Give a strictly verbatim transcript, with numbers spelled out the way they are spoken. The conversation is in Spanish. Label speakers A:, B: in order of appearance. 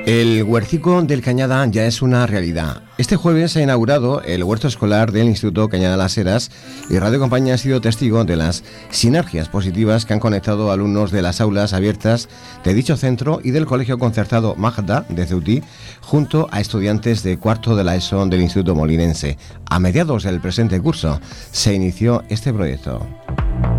A: El huercico del Cañada ya es una realidad. Este jueves se ha inaugurado el huerto escolar del Instituto Cañada Las Heras y Radio Compañía ha sido testigo de las sinergias positivas que han conectado alumnos de las aulas abiertas de dicho centro y del Colegio Concertado Magda de Ceutí junto a estudiantes de cuarto de la ESO del Instituto Molinense. A mediados del presente curso se inició este proyecto.